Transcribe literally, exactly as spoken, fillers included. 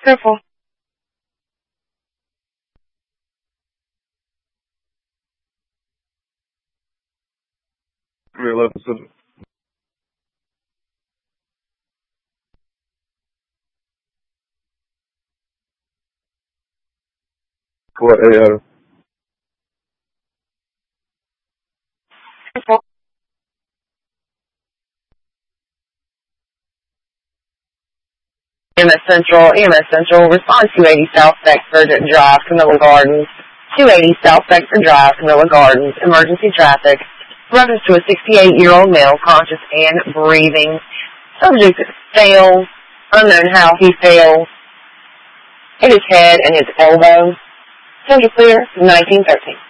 Careful. three eleven Central. What, A Adam? Careful. E M S Central, E M S Central, respond two eighty South Beckford Drive, Camilla Gardens. two eighty South Beckford Drive, Camilla Gardens, emergency traffic. Reference to a sixty-eight-year-old male, conscious and breathing. Subject fails, unknown how he fails. Hit his head and his elbow. Central clear, nineteen thirteen.